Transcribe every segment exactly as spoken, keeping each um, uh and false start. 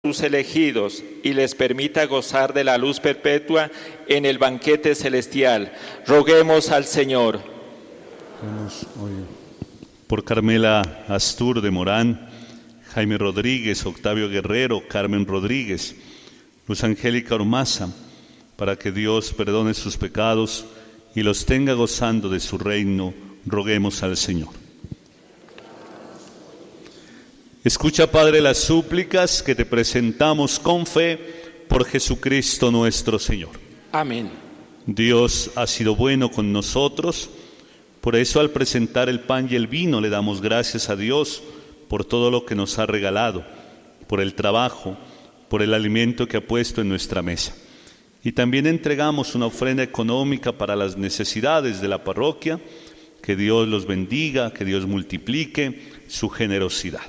sus elegidos y les permita gozar de la luz perpetua en el banquete celestial. Roguemos al Señor. Por Carmela Astur de Morán, Jaime Rodríguez, Octavio Guerrero, Carmen Rodríguez, Luz Angélica Ormaza, para que Dios perdone sus pecados y los tenga gozando de su reino, roguemos al Señor. Escucha, Padre, las súplicas que te presentamos con fe por Jesucristo nuestro Señor. Amén. Dios ha sido bueno con nosotros, por eso al presentar el pan y el vino le damos gracias a Dios por todo lo que nos ha regalado, por el trabajo, por el alimento que ha puesto en nuestra mesa. Y también entregamos una ofrenda económica para las necesidades de la parroquia. Que Dios los bendiga, que Dios multiplique su generosidad.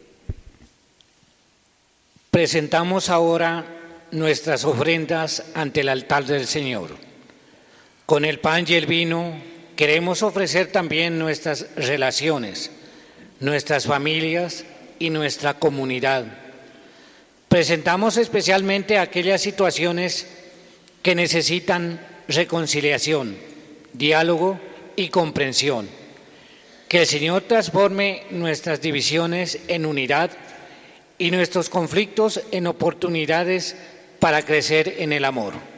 Presentamos ahora nuestras ofrendas ante el altar del Señor. Con el pan y el vino queremos ofrecer también nuestras relaciones, nuestras familias y nuestra comunidad. Presentamos especialmente aquellas situaciones que necesitan reconciliación, diálogo y comprensión. Que el Señor transforme nuestras divisiones en unidad y nuestros conflictos en oportunidades para crecer en el amor.